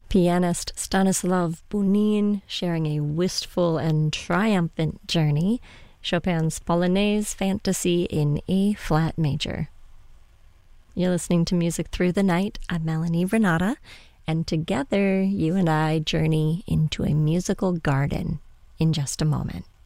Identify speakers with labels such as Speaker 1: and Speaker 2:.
Speaker 1: Pianist Stanislav Bunin sharing a wistful and triumphant journey, Chopin's Polonaise Fantasy in A-flat major. You're listening to Music Through the Night. I'm Melanie Renata, and together you and I journey into a musical garden in just a moment.